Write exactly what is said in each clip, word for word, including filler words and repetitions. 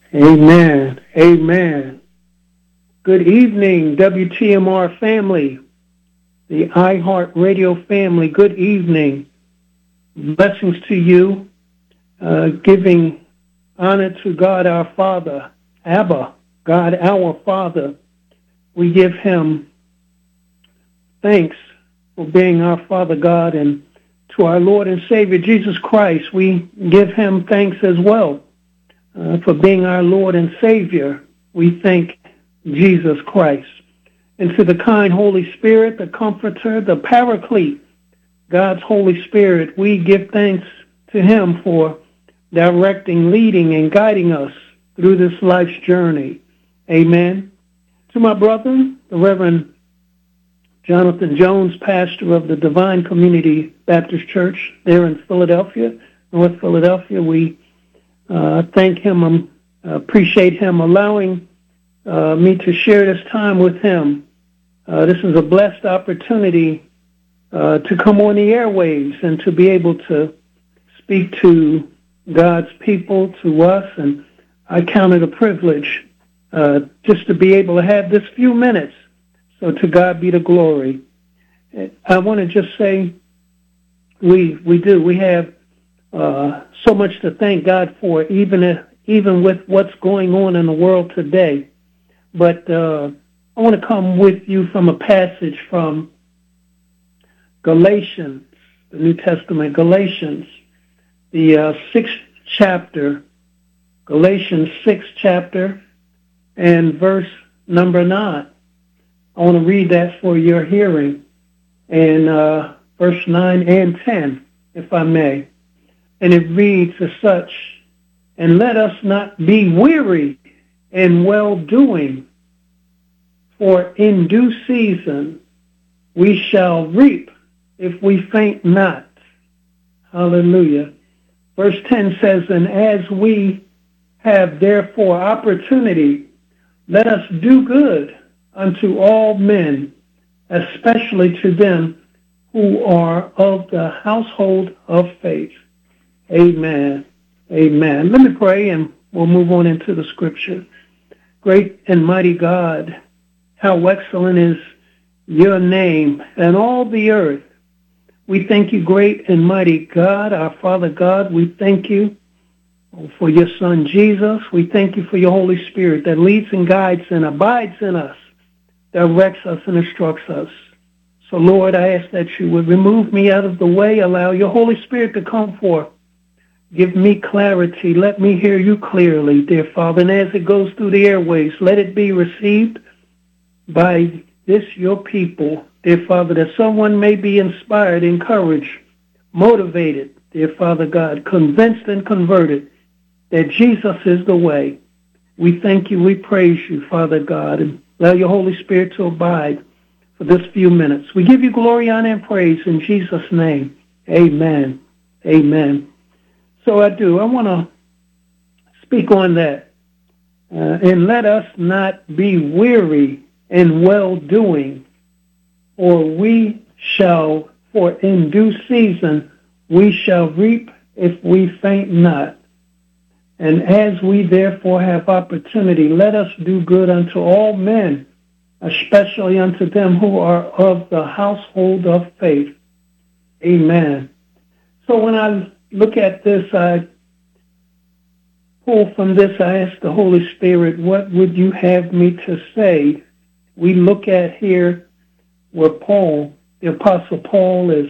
Amen. Amen. Good evening, W T M R family, the iHeart Radio family. Good evening. Blessings to you, uh, giving honor to God our Father, Abba, God our Father. We give him thanks for being our Father God, and to our Lord and Savior Jesus Christ, we give him thanks as well uh, for being our Lord and Savior. We thank Jesus Christ. And to the kind Holy Spirit, the Comforter, the Paraclete, God's Holy Spirit, we give thanks to him for directing, leading, and guiding us through this life's journey. Amen. To my brother, the Reverend Jonathan Jones, pastor of the Divine Community Baptist Church there in Philadelphia, North Philadelphia, we uh, thank him, um, appreciate him allowing uh, me to share this time with him. Uh, this is a blessed opportunity uh, to come on the airwaves and to be able to speak to God's people, to us, and I count it a privilege uh, just to be able to have this few minutes. So to God be the glory. I want to just say we we do. We have uh, so much to thank God for, even if, even with what's going on in the world today. But uh, I want to come with you from a passage from Galatians, the New Testament, Galatians, the uh, sixth chapter, Galatians sixth chapter, and verse number nine. I want to read that for your hearing, and uh, verse nine and ten, if I may. And it reads as such, "And let us not be weary in well-doing, for in due season we shall reap if we faint not." Hallelujah. Verse ten says, "And as we have therefore opportunity, let us do good unto all men, especially to them who are of the household of faith." Amen. Amen. Let me pray and we'll move on into the scripture. Great and mighty God, how excellent is your name and all the earth. We thank you, great and mighty God, our Father God. We thank you for your Son, Jesus. We thank you for your Holy Spirit that leads and guides and abides in us, directs us and instructs us. So, Lord, I ask that you would remove me out of the way, allow your Holy Spirit to come forth. Give me clarity. Let me hear you clearly, dear Father. And as it goes through the airways, let it be received by this, your people, dear Father, that someone may be inspired, encouraged, motivated, dear Father God, convinced and converted that Jesus is the way. We thank you. We praise you, Father God, and allow your Holy Spirit to abide for this few minutes. We give you glory, honor, and praise in Jesus' name. Amen. Amen. So I do. I want to speak on that. Uh, and let us not be weary in well-doing, or we shall, for in due season, we shall reap if we faint not. And as we therefore have opportunity, let us do good unto all men, especially unto them who are of the household of faith. Amen. So when I look at this, I pull from this, I ask the Holy Spirit, what would you have me to say? We look at here where Paul, the Apostle Paul, is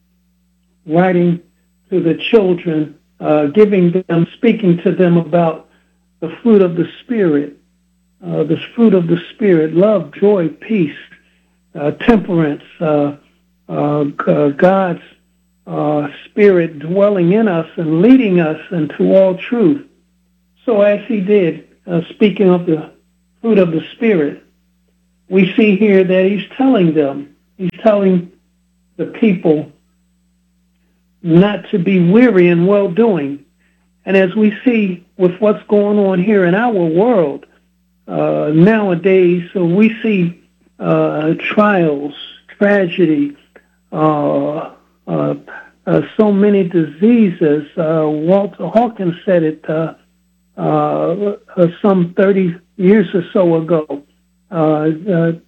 writing to the children, uh, giving them, speaking to them about the fruit of the Spirit, uh, the fruit of the Spirit, love, joy, peace, uh, temperance, uh, uh, God's uh, Spirit dwelling in us and leading us into all truth. So as he did, uh, speaking of the fruit of the Spirit, we see here that he's telling them, he's telling the people not to be weary in well-doing. And as we see with what's going on here in our world uh, nowadays, so we see uh, trials, tragedy, uh, uh, uh, so many diseases. Uh, Walter Hawkins said it, uh, uh, uh, some thirty years or so ago. Uh, the,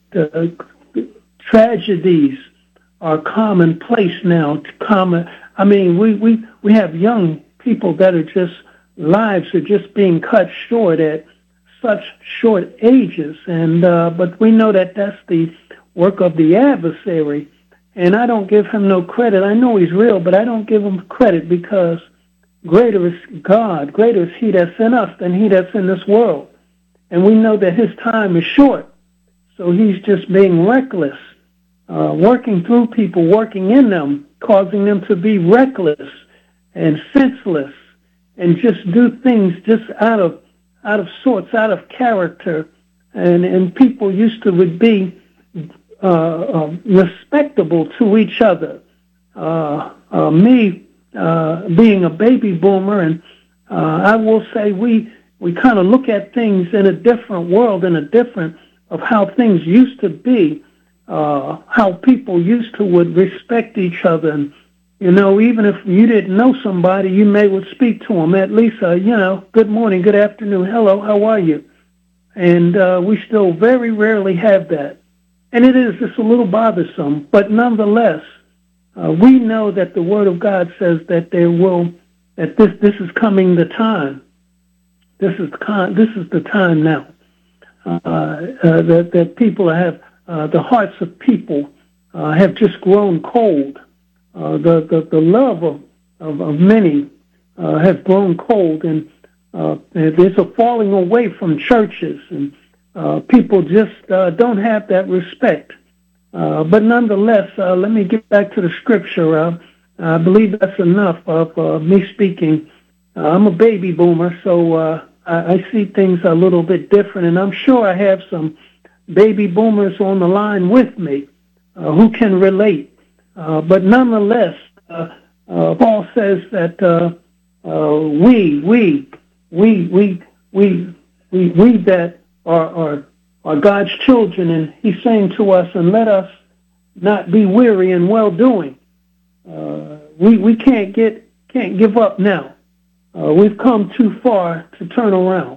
the tragedies are commonplace now. Common. I mean, we, we, we have young people that are just, lives are just being cut short at such short ages. And, uh, but we know that that's the work of the adversary. And I don't give him no credit. I know he's real, but I don't give him credit because greater is God, greater is he that's in us than he that's in this world. And we know that his time is short. So he's just being reckless, uh, working through people, working in them, causing them to be reckless and senseless and just do things just out of out of sorts, out of character. And, and people used to would be uh, uh, respectable to each other. Uh, uh, me uh, being a baby boomer, and uh, I will say we, we kind of look at things in a different world, in a different of how things used to be, uh, how people used to would respect each other. And, you know, even if you didn't know somebody, you may would speak to them. At least, uh, you know, good morning, good afternoon, hello, how are you? And uh, we still very rarely have that. And it is just a little bothersome, but nonetheless, uh, we know that the Word of God says that there will, that this, this is coming the time. This is, con- this is the time now. Uh, uh, that, that people have, uh, the hearts of people uh, have just grown cold. Uh, the, the, the love of, of, of many uh, has grown cold, and uh, there's a falling away from churches, and uh, people just uh, don't have that respect. Uh, but nonetheless, uh, let me get back to the scripture. Uh, I believe that's enough of uh, me speaking. Uh, I'm a baby boomer, so uh, I, I see things a little bit different, and I'm sure I have some baby boomers on the line with me uh, who can relate. Uh, but nonetheless, uh, uh, Paul says that uh, uh, we, we, we, we, we, we, we that are, are, are God's children, and he's saying to us, and let us not be weary in well-doing. Uh, we, we can't get, can't give up now. Uh, we've come too far to turn around.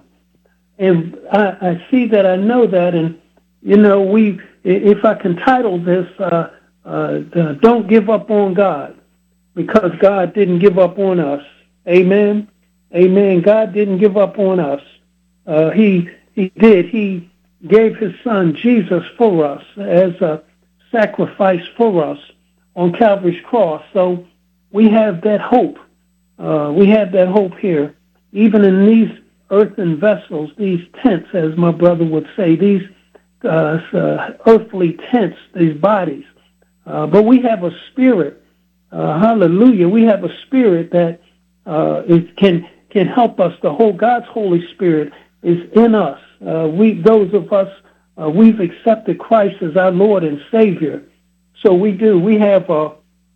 And I, I see that, I know that, and, you know, we, if I can title this, uh, Uh, don't give up on God, because God didn't give up on us. Amen. Amen. God didn't give up on us. Uh, he he did. He gave his son Jesus for us as a sacrifice for us on Calvary's cross. So we have that hope. Uh, we have that hope here, even in these earthen vessels, these tents, as my brother would say, these uh, uh, earthly tents, these bodies. Uh, but we have a spirit, uh, hallelujah, we have a spirit that uh, it can can help us. The whole God's Holy Spirit is in us. Uh, we, those of us, uh, we've accepted Christ as our Lord and Savior. So we do. We have a,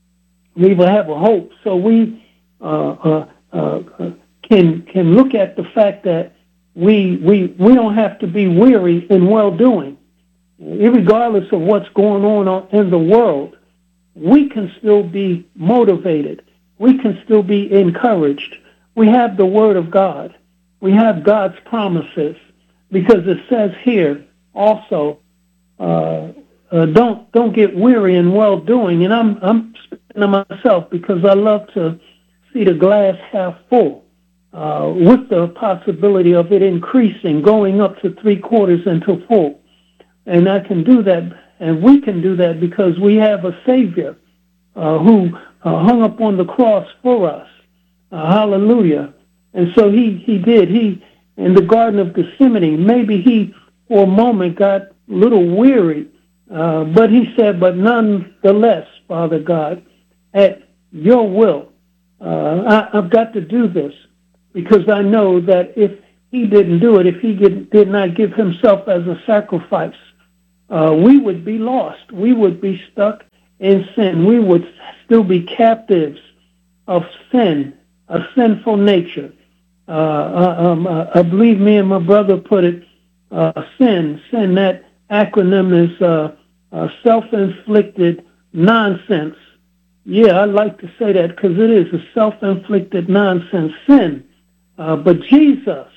we have a hope. So we uh, uh, uh, can can look at the fact that we we we don't have to be weary in well doing. Irregardless of what's going on in the world, we can still be motivated. We can still be encouraged. We have the Word of God. We have God's promises, because it says here also, uh, uh, don't don't get weary in well doing. And I'm I'm speaking to myself because I love to see the glass half full, uh, with the possibility of it increasing, going up to three quarters into full. And I can do that, and we can do that because we have a Savior uh, who uh, hung up on the cross for us. Uh, hallelujah. And so he, he did. He, in the Garden of Gethsemane, maybe he, for a moment, got a little weary, uh, but he said, but nonetheless, Father God, at your will, uh, I, I've got to do this, because I know that if he didn't do it, if he did, did not give himself as a sacrifice, Uh, we would be lost. We would be stuck in sin. We would still be captives of sin, a sinful nature. Uh, um, uh, I believe me and my brother put it, uh, sin. Sin, that acronym is uh, uh, self-inflicted nonsense. Yeah, I like to say that because it is a self-inflicted nonsense sin. Uh, but Jesus,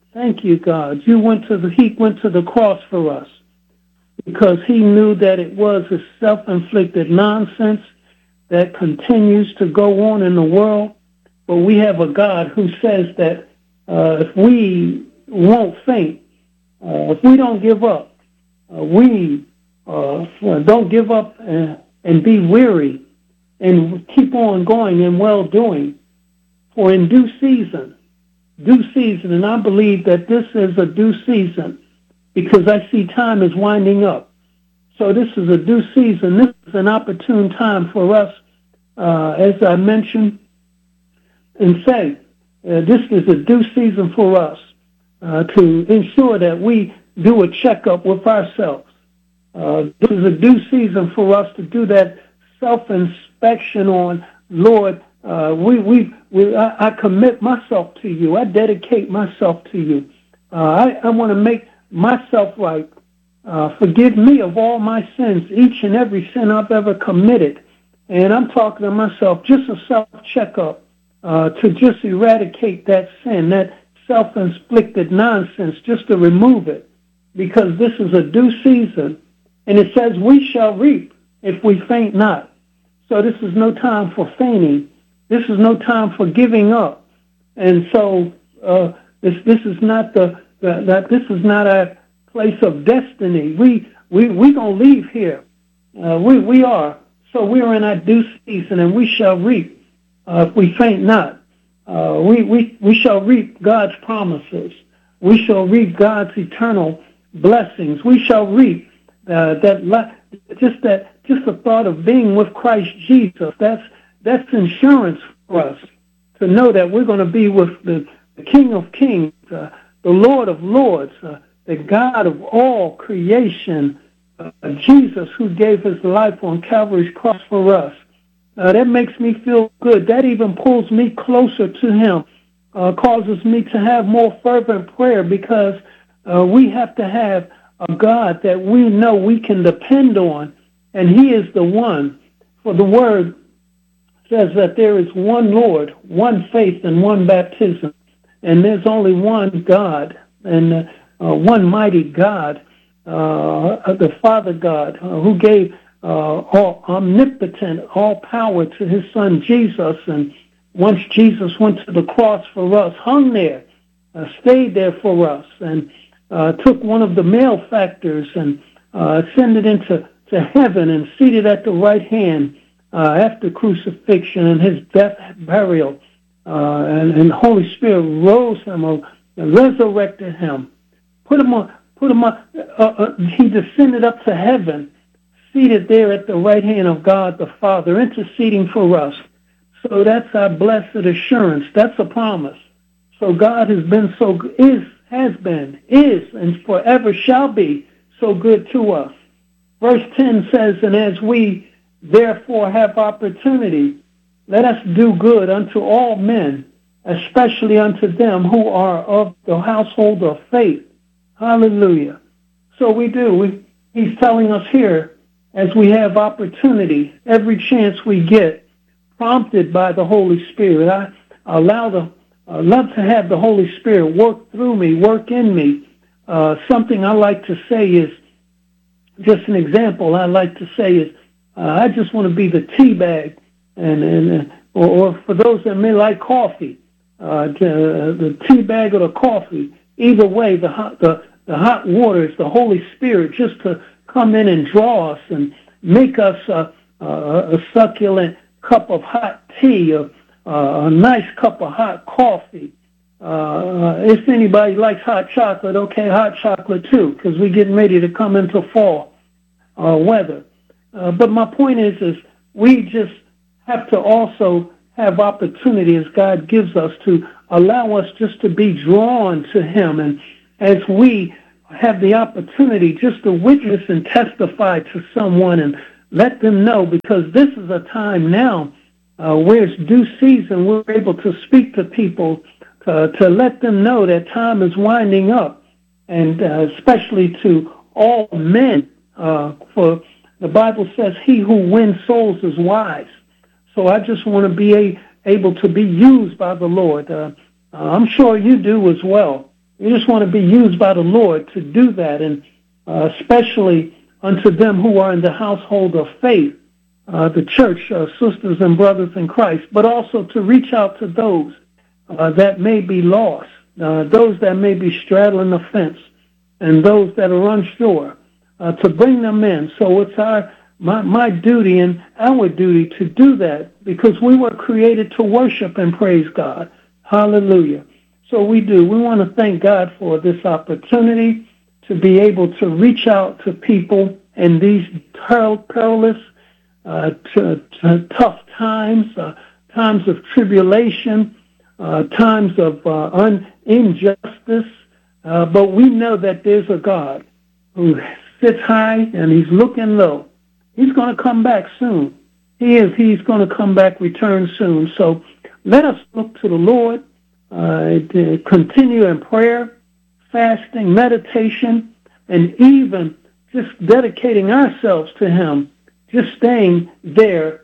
Thank you, God. You went to the, he went to the cross for us because he knew that it was a self-inflicted nonsense that continues to go on in the world. But we have a God who says that uh, if we won't faint, uh, if we don't give up, uh, we uh, don't give up and, and be weary and keep on going in well-doing, for in due season, due season, and I believe that this is a due season because I see time is winding up. So this is a due season. This is an opportune time for us, uh, as I mentioned, and say, uh, this is a due season for us uh, to ensure that we do a checkup with ourselves. Uh, this is a due season for us to do that self-inspection on, Lord, uh, we, we, we, I, I commit myself to you. I dedicate myself to you. Uh, I, I want to make myself right. Uh, forgive me of all my sins, each and every sin I've ever committed. And I'm talking to myself, just a self-checkup uh, to just eradicate that sin, that self-inflicted nonsense, just to remove it, because this is a due season. And it says we shall reap if we faint not. So this is no time for fainting. This is no time for giving up. And so uh, this this is not the, the that this is not a place of destiny. We we we gonna leave here. Uh, we we are. So we are in our due season, and we shall reap uh, if we faint not. Uh, we we we shall reap God's promises. We shall reap God's eternal blessings. We shall reap uh, that just that just the thought of being with Christ Jesus. That's that's insurance for us to know that we're going to be with the, the King of Kings, uh, the Lord of Lords, uh, the God of all creation, uh, Jesus who gave his life on Calvary's cross for us. Uh, that makes me feel good. That even pulls me closer to him, uh, causes me to have more fervent prayer because uh, we have to have a God that we know we can depend on, and he is the one. For the word says that there is one Lord, one faith, and one baptism, and there's only one God, and uh, uh, one mighty God, uh, the Father God, uh, who gave uh, all omnipotent, all power to his son Jesus. And once Jesus went to the cross for us, hung there, uh, stayed there for us, and uh, took one of the malefactors and uh, ascended into to heaven and seated at the right hand uh, after crucifixion and his death, burial, uh, and, and the Holy Spirit rose him, uh, resurrected him, put him on, put him on, uh, uh, he descended up to heaven, seated there at the right hand of God the Father, interceding for us. So that's our blessed assurance. That's a promise. So God has been so, is, has been, is, and forever shall be so good to us. Verse ten says, and as we therefore have opportunity, let us do good unto all men, especially unto them who are of the household of faith. Hallelujah. So we do. We, he's telling us here, as we have opportunity, every chance we get, prompted by the Holy Spirit. I allow the, I love to have the Holy Spirit work through me, work in me. Uh, something I like to say is, just an example I like to say is, uh, I just want to be the tea bag, and, and uh, or, or for those that may like coffee, uh, the, the tea bag or the coffee. Either way, the hot, the, the hot water is the Holy Spirit just to come in and draw us and make us a, a, a succulent cup of hot tea, or uh, a nice cup of hot coffee. Uh, if anybody likes hot chocolate, okay, hot chocolate too, because we're getting ready to come into fall uh, weather. Uh, but my point is, is we just have to also have opportunity as God gives us to allow us just to be drawn to him. And as we have the opportunity just to witness and testify to someone and let them know, because this is a time now uh, where it's due season, we're able to speak to people uh, to let them know that time is winding up, and uh, especially to all men, uh, for the Bible says he who wins souls is wise. So I just want to be a, able to be used by the Lord. Uh, I'm sure you do as well. We just want to be used by the Lord to do that, and uh, especially unto them who are in the household of faith, uh, the church, uh, sisters and brothers in Christ, but also to reach out to those uh, that may be lost, uh, those that may be straddling the fence, and those that are unsure, uh, to bring them in. So it's our my, my duty and our duty to do that, because we were created to worship and praise God. Hallelujah. So we do. We want to thank God for this opportunity to be able to reach out to people in these perilous, uh, to, to tough times, uh, times of tribulation, uh, times of uh, un- injustice. Uh, but we know that there's a God who sits high and he's looking low. He's going to come back soon. He is. He's going to come back, return soon. So let us look to the Lord, uh, to continue in prayer, fasting, meditation, and even just dedicating ourselves to him, just staying there,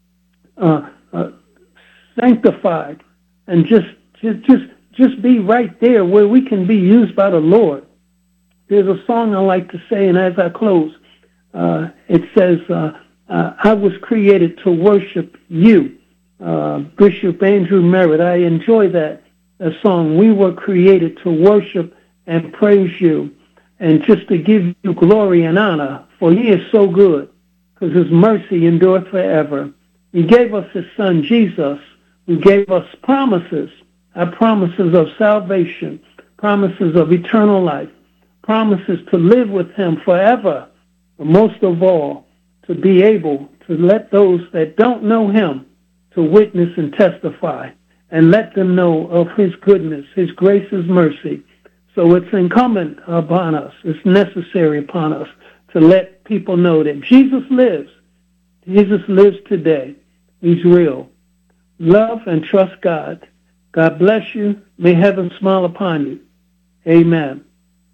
uh, uh, sanctified, and just, just, just, just be right there where we can be used by the Lord. There's a song I like to say, and as I close, uh, it says, uh, uh, I was created to worship you. Uh, Bishop Andrew Merritt, I enjoy that, that song. We were created to worship and praise you, and just to give you glory and honor, for he is so good, because his mercy endureth forever. He gave us his son, Jesus, who gave us promises, our promises of salvation, promises of eternal life, promises to live with him forever, but most of all, to be able to let those that don't know him to witness and testify, and let them know of his goodness, his grace, his mercy. So it's incumbent upon us, it's necessary upon us to let people know that Jesus lives. Jesus lives today. He's real. Love and trust God. God bless you. May heaven smile upon you. Amen.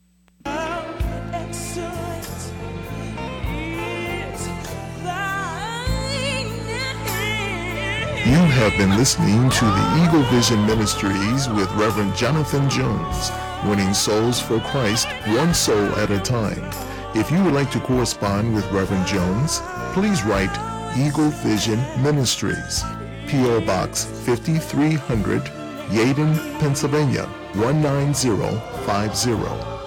You have been listening to the Eagle Vision Ministries with Reverend Jonathan Jones, winning souls for Christ one soul at a time. If you would like to correspond with Reverend Jones, please write Eagle Vision Ministries, P O Box fifty-three hundred, Yaden, Pennsylvania one nine zero five zero.